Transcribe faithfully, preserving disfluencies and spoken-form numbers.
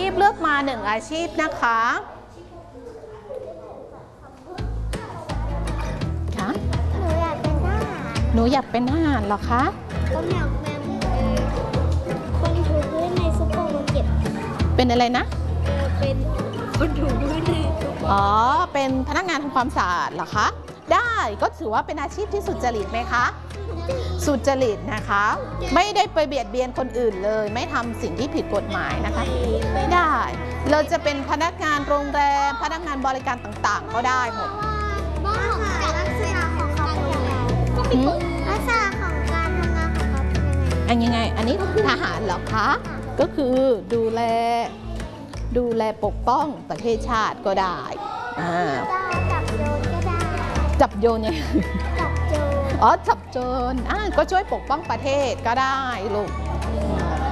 พเลือกมาหนึ่งอาชีพนะคะคะหนูอยากเป็นทหารหรอคะผมอยากเป็นคนถูพื้นในซุปเปอร์มาร์เก็ตเป็นอะไรนะเป็นคนถูพื้นในอ๋อเป็นพนักงานทำความสะอาดเหรอคะได้ก็ถือว่าเป็นอาชีพที่สุจริตไหมคะสุจริตนะคะไม่ได้ไปเบียดเบียนคนอื่นเลยไม่ทำสิ่งที่ผิดกฎหมายนะคะได้เราจะเป็นพนักงานโรงแรมพนักงานบริการต่างๆก็ได้หมดบ้านของการลักษณะของเขาเป็นยังไงก็เป็นลักษณะของการทำงานของเขาเป็นยังไงอันยังไงอันนี้ทหารเหรอคะก็คือดูแลดูแลปกป้องประเทศชาติก็ได้จับโจรก็ได้จับโยนยังจับโจรอ๋อจับโจรอ่าก็ช่วยปกป้องประเทศก็ได้ลูก